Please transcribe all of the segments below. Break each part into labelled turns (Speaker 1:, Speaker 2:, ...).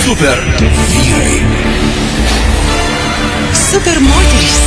Speaker 1: Super vyrai.
Speaker 2: Super moterys.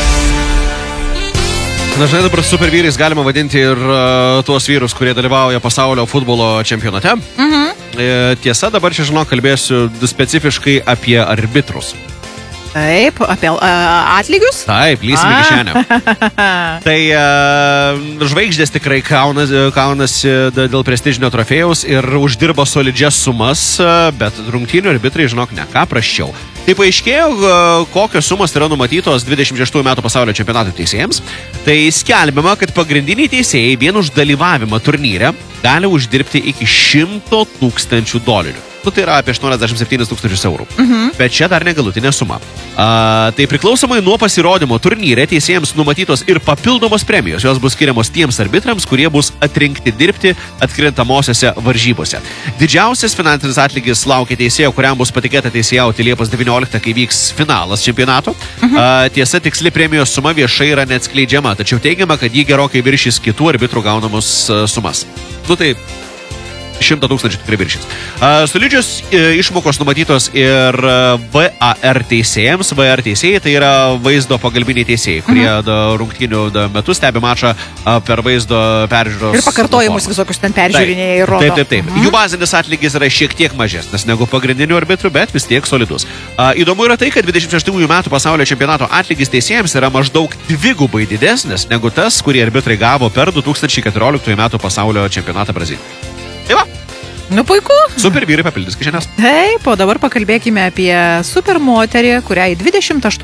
Speaker 3: Dažnai dabar super vyrais galima vadinti ir tuos vyrus, kurie dalyvauja pasaulio futbolo čempionate. Tiesa, dabar čia, žinau, kalbėsiu specifiškai apie arbitrus.
Speaker 2: Taip, apie atlygius?
Speaker 3: Taip, lysim į kišenę. Tai žvaigždės tikrai kaunasi dėl prestižinio trofėjaus ir uždirba solidžias sumas, bet rungtynių arbitrai, žinok, ne ką prasčiau. Tai paaiškėjo, kokios sumas yra numatytos 26 metų pasaulio čempionato teisėjams. Tai skelbiama, kad pagrindiniai teisėjai vien už dalyvavimą turnyre gali uždirbti iki $100,000. Tai yra apie 87 000 eurų. Bet čia dar negalutinė suma. Tai priklausomai nuo pasirodymo turnyre teisėjams numatytos ir papildomos premijos. Jos bus skiriamos tiems arbitrams, kurie bus atrinkti dirbti atkrintamosiose varžybose. Didžiausias finansinis atlygis laukia teisėjo, kuriam bus patikėta teisėjauti Liepos 19, kai vyks finalas čempionato. Tiesa, tiksli premijos suma viešai yra neatskleidžiama, tačiau teigiama, kad ji gerokai viršys kitų arbitrų gaunamos sumas. Tai 100,000 tikrai viršys. Solidžios išmokos numatytos ir VAR teisėjams. VAR teisėjai tai yra vaizdo pagalbiniai teisėjai, kurie rungtynių metu stebi mačą per vaizdo peržiūros. Ir
Speaker 2: pakartojimus visokius ten peržiūrinėjai ir rodo.
Speaker 3: Taip. Jų bazinis atlygis yra šiek tiek mažesnis negu pagrindinių arbitrų, bet vis tiek solidus. Įdomu yra tai, kad 26 metų pasaulio čempionato atlygis teisėjams yra maždaug dvigubai didesnis negu tas, kurį arbitrai gavo per 2014 metų pasaulio čempionatą Brazilijoje. Tai va.
Speaker 2: Nu, puiku.
Speaker 3: Super vyrai papildys kišenės.
Speaker 2: Taip, o dabar pakalbėkime apie super moterį, kuriai 28